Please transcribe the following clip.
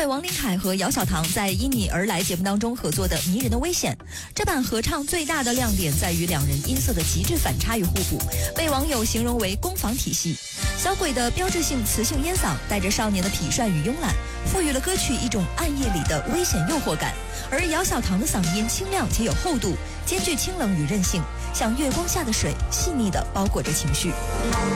会王琳凯和姚小棠在《因你而来》节目当中合作的《迷人的危险》，这版合唱最大的亮点在于两人音色的极致反差与互补，被网友形容为攻防体系。小鬼的标志性磁性烟嗓带着少年的痞帅与慵懒，赋予了歌曲一种暗夜里的危险诱惑感。而姚小棠的嗓音清亮且有厚度，兼具清冷与韧性，像月光下的水，细腻地包裹着情绪。